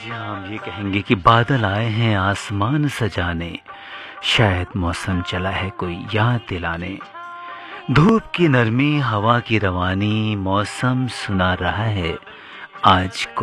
जी हाँ, हम ये कहेंगे कि बादल आए हैं आसमान सजाने, शायद मौसम चला है कोई याद दिलाने। धूप की नरमी, हवा की रवानी, मौसम सुना रहा है आज को